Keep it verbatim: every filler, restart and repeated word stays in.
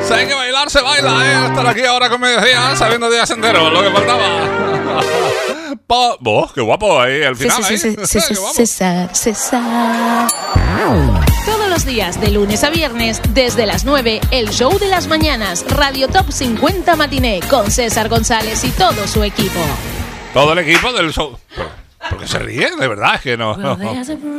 Si hay que bailar, se baila, ¿eh? Estar aquí ahora con mediodía, sabiendo días enteros, lo que faltaba. Pa oh, qué guapo ahí, al final. Sí, sí, sí, sí, sí, César, César. Todos los días, de lunes a viernes, desde las nueve, el show de las mañanas, Radio Top cincuenta Matiné, con César González y todo su equipo. Todo el equipo del show. ¿Por qué se ríe? De verdad, es que no. no.